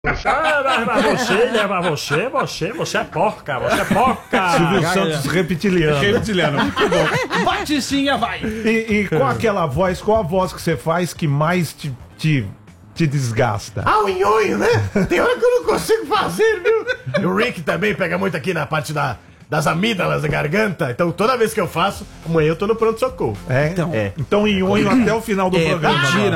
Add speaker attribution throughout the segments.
Speaker 1: Você é porca, você é porca.
Speaker 2: Silvio Santos reptiliano.
Speaker 1: Muito bom. Baticinha, vai.
Speaker 2: E qual aquela voz, qual a voz que você faz que mais te desgasta?
Speaker 3: Ah, o nhonho, né? Tem hora que eu não consigo fazer, viu? E o Rick também pega muito aqui na parte das amígdalas da garganta. Então toda vez que eu faço, amanhã eu tô no pronto-socorro.
Speaker 2: Então nhonho até o final do programa.
Speaker 1: Mentira.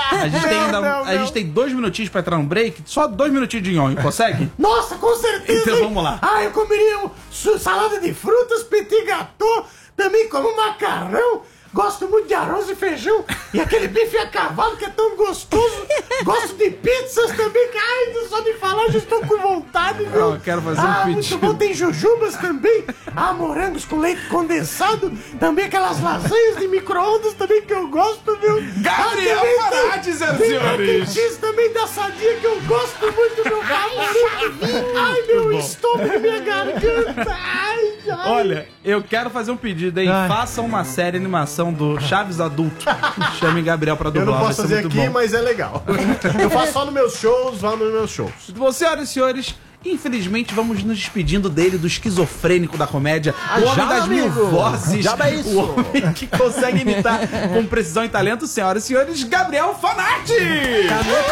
Speaker 2: Agora.
Speaker 1: A gente tem 2 minutinhos pra entrar no break. Só 2 minutinhos de nhonho, consegue?
Speaker 3: Nossa, com certeza!
Speaker 1: Então
Speaker 3: hein?
Speaker 1: vamos lá.
Speaker 3: Ah, eu comeria salada de frutas, petit gâteau, também como macarrão. Gosto muito de arroz e feijão. E aquele bife a cavalo que é tão gostoso. Gosto de pizzas também. Que, ai, só de falar já estou com vontade, viu?
Speaker 1: Eu quero fazer um pedido.
Speaker 3: Muito bom. Tem jujubas também. Ah, morangos com leite condensado. Também aquelas lasanhas de micro-ondas também que eu gosto, viu?
Speaker 1: Gabriel Farad, senhoras e
Speaker 3: Tem mac and
Speaker 1: senhores.
Speaker 3: cheese também da Sadia que eu gosto muito, meu favorito. Ai, meu estômago, minha garganta. Ai.
Speaker 1: Olha, eu quero fazer um pedido, hein? Faça uma série animação do Chaves adulto. Chame Gabriel pra
Speaker 3: Eu
Speaker 1: dublar.
Speaker 3: não posso
Speaker 1: vai ser
Speaker 3: fazer
Speaker 1: muito
Speaker 3: aqui,
Speaker 1: bom.
Speaker 3: mas é legal. Eu faço só nos meus shows, vá nos meus shows.
Speaker 1: Bom, senhoras e senhores, infelizmente vamos nos despedindo dele, do esquizofrênico da comédia, o homem das mil vozes, o homem que consegue imitar com precisão e talento, senhoras e senhores, Gabriel Fanarti!
Speaker 4: Caneta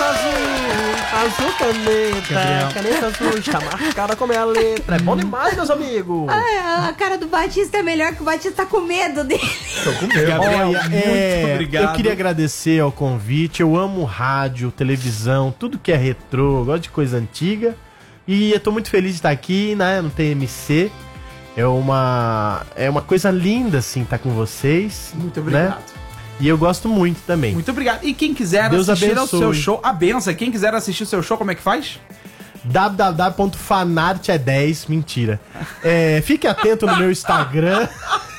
Speaker 4: azul caneta. Caneta azul está marcada como é a letra. É bom demais, meus amigos.
Speaker 5: A cara do Batista é melhor que o Batista tá com medo dele.
Speaker 2: Tô com medo.
Speaker 1: Gabriel,
Speaker 3: Olha,
Speaker 1: muito obrigado.
Speaker 3: Eu queria agradecer ao convite. Eu amo rádio, televisão, tudo que é retrô, eu gosto de coisa antiga. E eu tô muito feliz de estar aqui, né, no TMC. É uma coisa linda, assim, estar com vocês.
Speaker 1: Muito obrigado.
Speaker 3: Né? E eu gosto muito também.
Speaker 1: Muito obrigado. E quem quiser
Speaker 3: Deus
Speaker 1: assistir ao seu
Speaker 3: abençoe.
Speaker 1: show, a benção. Quem quiser assistir o seu show, como é que faz?
Speaker 3: www.fanart10, mentira. Fique atento no meu Instagram.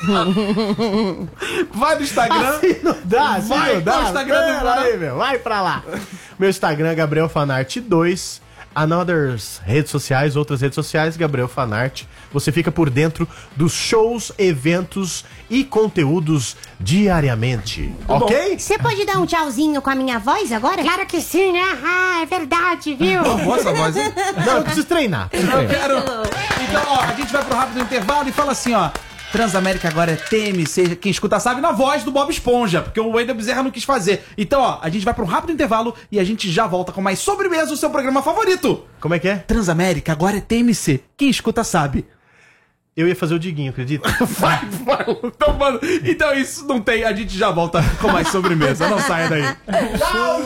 Speaker 1: Vai no Instagram.
Speaker 3: Assim não dá, assim
Speaker 1: Vai
Speaker 3: não dá.
Speaker 1: pro Instagram do
Speaker 3: Pera
Speaker 1: Fanart.
Speaker 3: aí, meu, vai pra lá. Meu Instagram é Gabriel Fanart 2. Outras redes sociais, Gabriel Fanart. Você fica por dentro dos shows, eventos e conteúdos diariamente. Ok?
Speaker 5: Você pode dar um tchauzinho com a minha voz agora?
Speaker 6: Claro que sim, né? Ah, é verdade, viu?
Speaker 1: Boa essa voz, hein?
Speaker 3: Não, eu preciso treinar.
Speaker 1: Eu quero. Então, ó, a gente vai pro rápido intervalo e fala assim, ó. Transamérica agora é TMC, quem escuta sabe, na voz do Bob Esponja, porque o Wendel Bezerra não quis fazer. Então, ó, a gente vai pra um rápido intervalo e a gente já volta com mais Sobremesa, o seu programa favorito.
Speaker 3: Como é que é?
Speaker 1: Transamérica agora é TMC, quem escuta sabe.
Speaker 3: Eu ia fazer o Diguinho, acredita?
Speaker 1: Vai. Então, mano, então isso não tem, a gente já volta com mais Sobremesa, não saia daí.
Speaker 3: Tchau,